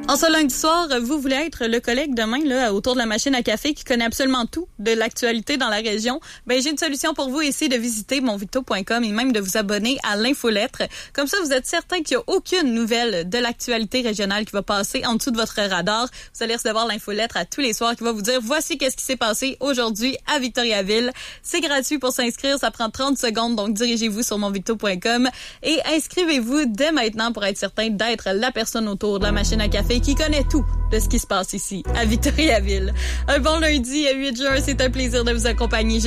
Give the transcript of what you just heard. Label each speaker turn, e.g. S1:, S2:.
S1: En ce lundi soir, vous voulez être le collègue demain là autour de la machine à café qui connaît absolument tout de l'actualité dans la région? Ben j'ai une solution pour vous. Essayez de visiter monvicto.com et même de vous abonner à l'infolettre. Comme ça, vous êtes certain qu'il n'y a aucune nouvelle de l'actualité régionale qui va passer en dessous de votre radar. Vous allez recevoir l'infolettre à tous les soirs qui va vous dire voici qu'est-ce qui s'est passé aujourd'hui à Victoriaville. C'est gratuit pour s'inscrire, ça prend 30 secondes, donc dirigez-vous sur monvicto.com et inscrivez-vous dès maintenant pour être certain d'être la personne autour de la machine à café qui connaît tout de ce qui se passe ici, à Victoriaville. Un bon lundi, à 8 juin, c'est un plaisir de vous accompagner.